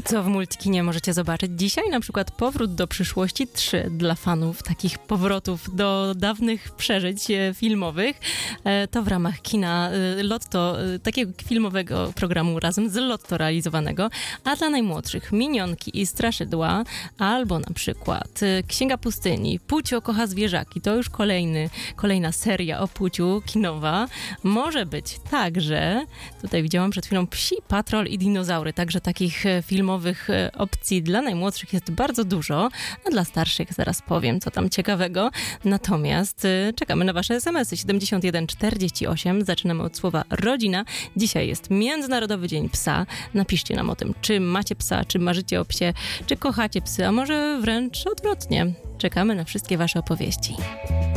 Co w Multikinie możecie zobaczyć dzisiaj? Na przykład Powrót do przyszłości 3 dla fanów takich powrotów do dawnych przeżyć filmowych. To w ramach kina Lotto, takiego filmowego programu razem z Lotto realizowanego. A dla najmłodszych Minionki i Straszydła, albo na przykład Księga Pustyni, Pucio kocha zwierzaki. To już kolejna seria o Puciu kinowa. Może być także, tutaj widziałam przed chwilą, Psi Patrol i dinozaury. Także takich filmowych opcji dla najmłodszych jest bardzo dużo, a dla starszych zaraz powiem, co tam ciekawego. Natomiast czekamy na wasze SMS-y 7148. Zaczynamy od słowa rodzina. Dzisiaj jest Międzynarodowy Dzień Psa. Napiszcie nam o tym, czy macie psa, czy marzycie o psie, czy kochacie psy, a może wręcz odwrotnie. Czekamy na wszystkie wasze opowieści.